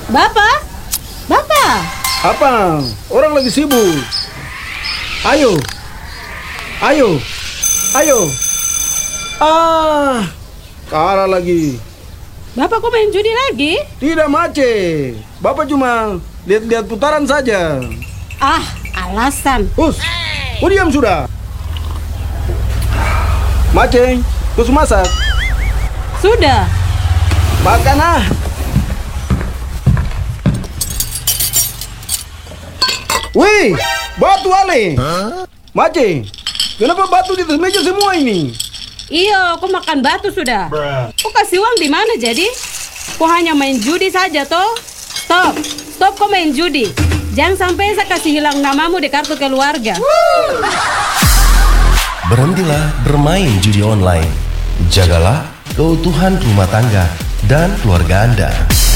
Bapak? Bapak? Apa? Orang lagi sibuk. Ayo. Ayo. Ayo. Kalah lagi. Bapak kok main judi lagi? Tidak, Mace. Bapak cuma lihat-lihat putaran saja. Ah, alasan. Hus, kau diam sudah. Mace, terus masak. Sudah. Makan ah. Wih, batu ale. Mace, kenapa batu di atas meja semua ini? Iyo, kok makan batu sudah. Kok kasih uang di mana jadi? Kok hanya main judi saja toh? Stop, stop kok main judi. Jangan sampai saya kasih hilang namamu di kartu keluarga. Berhentilah bermain judi online. Jagalah keutuhan rumah tangga dan keluarga Anda.